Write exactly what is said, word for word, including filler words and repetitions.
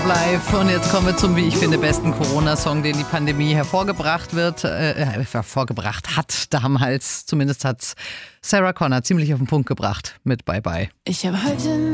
Life. Und jetzt kommen wir zum, wie ich finde, besten Corona-Song, den die Pandemie hervorgebracht wird, äh, hervorgebracht hat damals. Zumindest hat Sarah Connor ziemlich auf den Punkt gebracht mit Bye Bye. Ich habe heute